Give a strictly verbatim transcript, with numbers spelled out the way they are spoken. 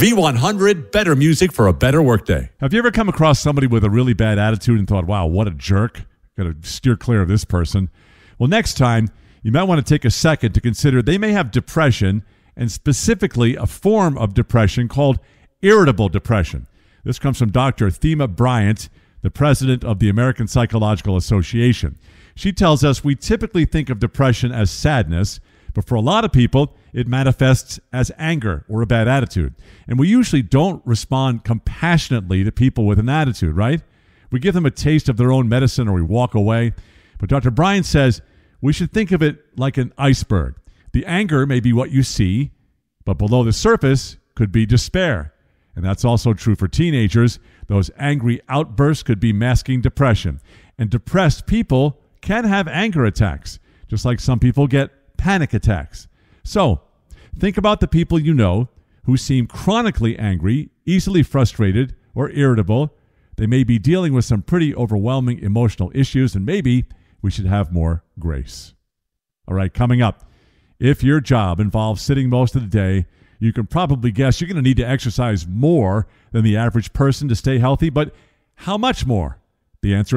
V one hundred, better music for a better workday. Have you ever come across somebody with a really bad attitude and thought, wow, what a jerk? Got to steer clear of this person. Well, next time, you might want to take a second to consider they may have depression, and specifically a form of depression called irritable depression. This comes from Doctor Thema Bryant, the president of the American Psychological Association. She tells us we typically think of depression as sadness, but for a lot of people, it manifests as anger or a bad attitude. And we usually don't respond compassionately to people with an attitude, right? We give them a taste of their own medicine or we walk away. But Doctor Bryant says we should think of it like an iceberg. The anger may be what you see, but below the surface could be despair. And that's also true for teenagers. Those angry outbursts could be masking depression. And depressed people can have anger attacks, just like some people get panic attacks. So, think about the people you know who seem chronically angry, easily frustrated, or irritable. They may be dealing with some pretty overwhelming emotional issues, and maybe we should have more grace. All right, coming up, if your job involves sitting most of the day, you can probably guess you're going to need to exercise more than the average person to stay healthy, but how much more? The answer